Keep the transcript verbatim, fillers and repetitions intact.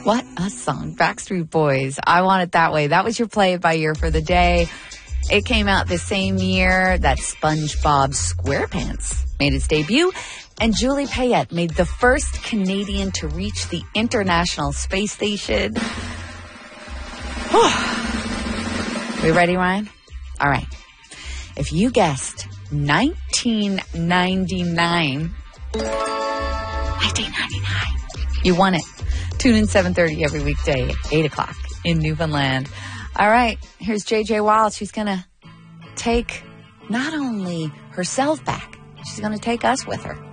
What a song. Backstreet Boys. I Want It That Way. That was your play it by ear for the day. It came out the same year that SpongeBob SquarePants made its debut. And Julie Payette made the first Canadian to reach the International Space Station. We ready, Ryan? All right. If you guessed nineteen ninety-nine, nineteen ninety-nine, you won it. Tune in seven thirty every weekday, eight o'clock in Newfoundland. All right, here's J J Wild. She's going to take not only herself back, she's going to take us with her.